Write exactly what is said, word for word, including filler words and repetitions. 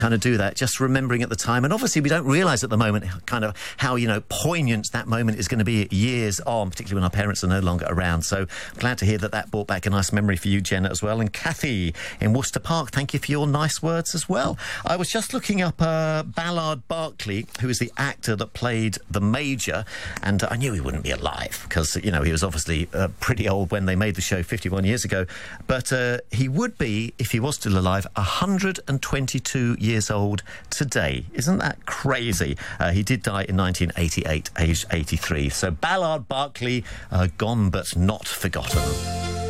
kind of do that, just remembering at the time. And obviously we don't realise at the moment kind of how, you know, poignant that moment is going to be years on, particularly when our parents are no longer around. So I'm glad to hear that that brought back a nice memory for you, Jenna, as well. And Kathy in Worcester Park, thank you for your nice words as well. I was just looking up uh, Ballard Berkeley, who is the actor that played the Major, and uh, I knew he wouldn't be alive because, you know, he was obviously uh, pretty old when they made the show fifty-one years ago. But uh, he would be, if he was still alive, one hundred twenty-two years years old today. Isn't that crazy? Uh, he did die in nineteen eighty-eight, aged eighty-three. So Ballard Berkeley, uh, gone but not forgotten.